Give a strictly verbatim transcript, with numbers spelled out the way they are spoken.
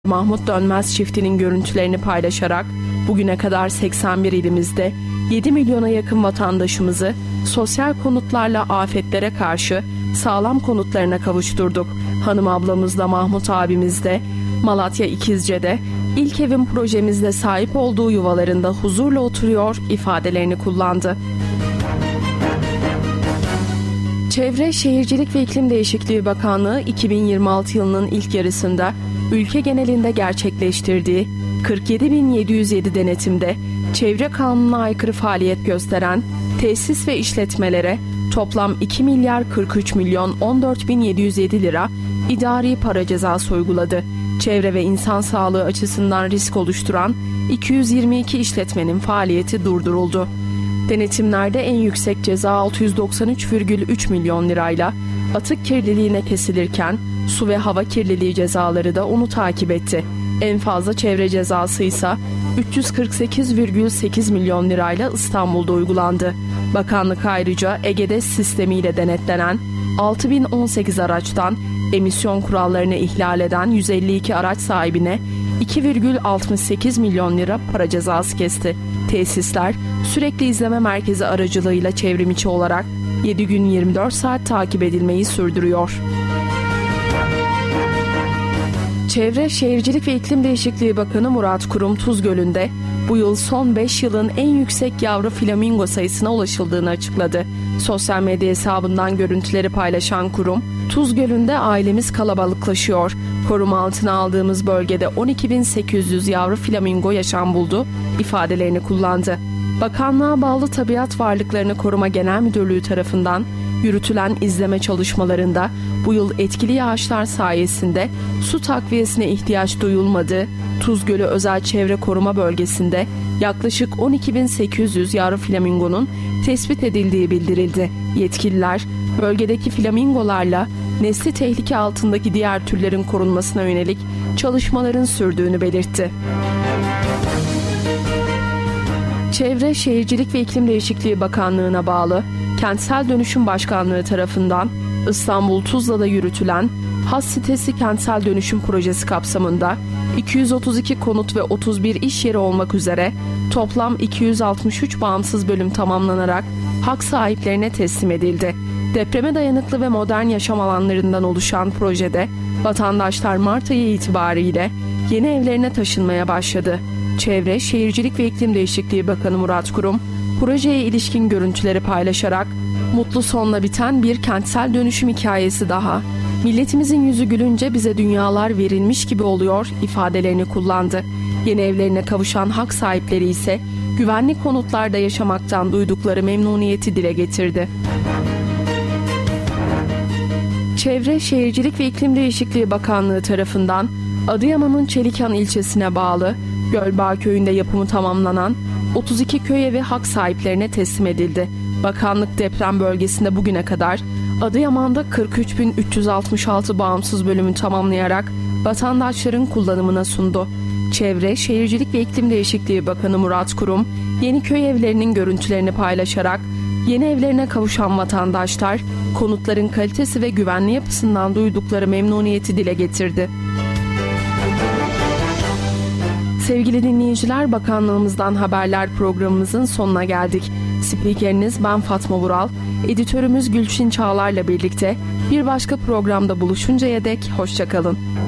Mahmut Dönmez çiftinin görüntülerini paylaşarak bugüne kadar seksen bir ilimizde yedi milyona yakın vatandaşımızı sosyal konutlarla afetlere karşı sağlam konutlarına kavuşturduk. Hanım ablamız da Mahmut abimiz de Malatya İkizce'de ilk evim projemizde sahip olduğu yuvalarında huzurla oturuyor ifadelerini kullandı. Çevre, Şehircilik ve İklim Değişikliği Bakanlığı iki bin yirmi altı yılının ilk yarısında ülke genelinde gerçekleştirdiği kırk yedi bin yedi yüz yedi denetimde çevre kanununa aykırı faaliyet gösteren tesis ve işletmelere toplam iki milyar kırk üç milyon on dört bin yedi yüz yedi lira idari para cezası uyguladı. Çevre ve insan sağlığı açısından risk oluşturan iki yüz yirmi iki işletmenin faaliyeti durduruldu. Denetimlerde en yüksek ceza altı yüz doksan üç virgül üç milyon lirayla atık kirliliğine kesilirken su ve hava kirliliği cezaları da onu takip etti. En fazla çevre cezası ise üç yüz kırk sekiz virgül sekiz milyon lirayla İstanbul'da uygulandı. Bakanlık ayrıca EGEDES sistemiyle denetlenen altı bin on sekiz araçtan emisyon kurallarını ihlal eden yüz elli iki araç sahibine iki virgül altmış sekiz milyon lira para cezası kesti. Tesisler sürekli izleme merkezi aracılığıyla çevrimiçi olarak yedi gün yirmi dört saat takip edilmeyi sürdürüyor. Çevre, Şehircilik ve İklim Değişikliği Bakanı Murat Kurum Tuzgölü'nde bu yıl son beş yılın en yüksek yavru flamingo sayısına ulaşıldığını açıkladı. Sosyal medya hesabından görüntüleri paylaşan Kurum, Tuzgölü'nde ailemiz kalabalıklaşıyor. Koruma altına aldığımız bölgede on iki bin sekiz yüz yavru flamingo yaşam buldu ifadelerini kullandı. Bakanlığa bağlı Tabiat Varlıklarını Koruma Genel Müdürlüğü tarafından yürütülen izleme çalışmalarında bu yıl etkili yağışlar sayesinde su takviyesine ihtiyaç duyulmadı. Tuzgölü Özel Çevre Koruma Bölgesi'nde yaklaşık on iki bin sekiz yüz yavru flamingonun tespit edildiği bildirildi. Yetkililer bölgedeki flamingolarla nesli tehlike altındaki diğer türlerin korunmasına yönelik çalışmaların sürdüğünü belirtti. Çevre, Şehircilik ve İklim Değişikliği Bakanlığı'na bağlı Kentsel Dönüşüm Başkanlığı tarafından İstanbul Tuzla'da yürütülen Has Sitesi Kentsel Dönüşüm Projesi kapsamında iki yüz otuz iki konut ve otuz bir iş yeri olmak üzere toplam iki yüz altmış üç bağımsız bölüm tamamlanarak hak sahiplerine teslim edildi. Depreme dayanıklı ve modern yaşam alanlarından oluşan projede vatandaşlar Mart ayı itibariyle yeni evlerine taşınmaya başladı. Çevre, Şehircilik ve İklim Değişikliği Bakanı Murat Kurum, projeye ilişkin görüntüleri paylaşarak mutlu sonla biten bir kentsel dönüşüm hikayesi daha. Milletimizin yüzü gülünce bize dünyalar verilmiş gibi oluyor ifadelerini kullandı. Yeni evlerine kavuşan hak sahipleri ise güvenli konutlarda yaşamaktan duydukları memnuniyeti dile getirdi. Çevre, Şehircilik ve İklim Değişikliği Bakanlığı tarafından Adıyaman'ın Çelikhan ilçesine bağlı Gölbağ köyünde yapımı tamamlanan otuz iki köy evi hak sahiplerine teslim edildi. Bakanlık deprem bölgesinde bugüne kadar Adıyaman'da kırk üç bin üç yüz altmış altı bağımsız bölümü tamamlayarak vatandaşların kullanımına sundu. Çevre, Şehircilik ve İklim Değişikliği Bakanı Murat Kurum, yeni köy evlerinin görüntülerini paylaşarak yeni evlerine kavuşan vatandaşlar konutların kalitesi ve güvenli yapısından duydukları memnuniyeti dile getirdi. Sevgili dinleyiciler, Bakanlığımızdan Haberler programımızın sonuna geldik. Spikeriniz ben Fatma Vural, editörümüz Gülçin Çağlar'la birlikte bir başka programda buluşuncaya dek hoşça kalın.